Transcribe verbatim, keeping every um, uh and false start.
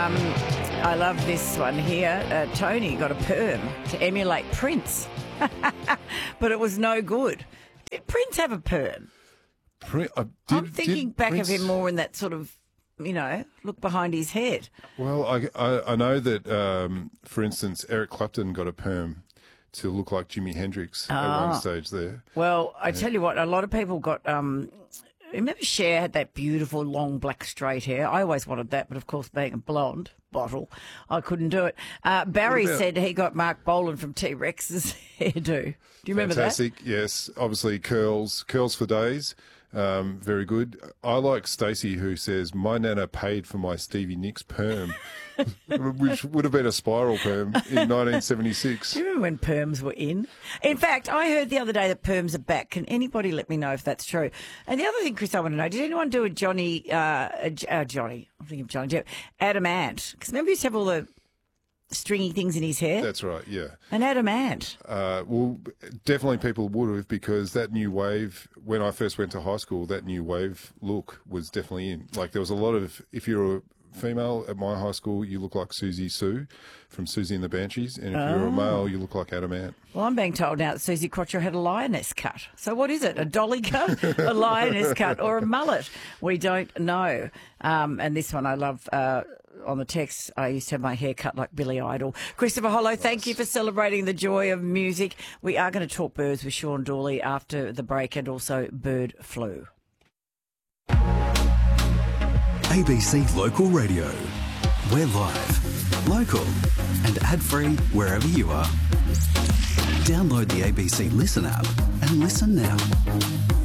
I love this one here. Uh, Tony got a perm to emulate Prince, but it was no good. Did Prince have a perm? Prin- uh, did, I'm thinking back Prince... of him more in that sort of, you know, look behind his head. Well, I, I, I know that, um, for instance, Eric Clapton got a perm to look like Jimi Hendrix at Ah. one stage there. Well, I tell you what, a lot of people got... Um, remember Cher had that beautiful long black straight hair? I always wanted that, but of course being a blonde bottle, I couldn't do it. Uh, Barry about- said he got Mark Bolan from T-Rex's hairdo. Do you remember Fantastic, yes. Obviously, curls, curls for days. Um, very good. I like Stacey, who says, my nana paid for my Stevie Nicks perm, which would have been a spiral perm in nineteen seventy-six. Do you remember when perms were in? In fact, I heard the other day that perms are back. Can anybody let me know if that's true? And the other thing, Chris, I want to know, did anyone do a Johnny, uh, a, uh, Johnny, I'm thinking of Johnny Depp, Adam Ant? Because remember he used to have all the stringy things in his hair? That's right, yeah. An Adam Ant. Uh, well, definitely people would have, because that new wave, when I first went to high school, that new wave look was definitely in. Like there was a lot of, if you're a female at my high school, you look like Susie Sue from Susie and the Banshees, and if Oh. you're a male, you look like Adam Ant. Well, I'm being told now that Susie Quattro had a lioness cut. So what is it? A dolly cut, a lioness cut, or a mullet? We don't know. Um, and this one I love. Uh, on the text, I used to have my hair cut like Billy Idol. Christopher Hollow, thank you for celebrating the joy of music. We are going to talk birds with Sean Dawley after the break, and also bird flu. A B C Local Radio. We're live, local and ad-free wherever you are. Download the A B C Listen app and listen now.